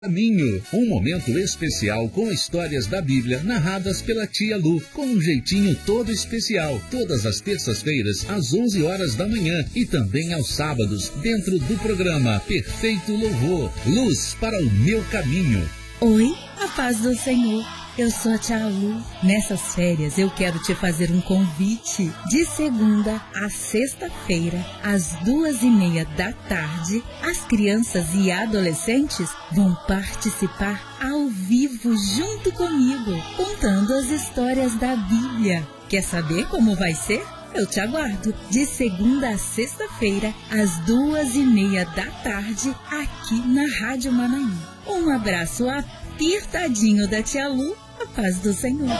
Caminho, um momento especial com histórias da Bíblia narradas pela tia Lu, com um jeitinho todo especial, todas as terças-feiras às 11 horas da manhã e também aos sábados, dentro do programa Perfeito Louvor, Luz para o Meu Caminho. Oi, a paz do Senhor. Eu sou a tia Lu. Nessas férias eu quero te fazer um convite. De segunda a sexta-feira, às 2:30 da tarde, as crianças e adolescentes vão participar ao vivo junto comigo, contando as histórias da Bíblia. Quer saber como vai ser? Eu te aguardo, de segunda a sexta-feira, às 2:30 da tarde, aqui na Rádio Manaim. Um abraço apertadinho da tia Lu, a paz do Senhor.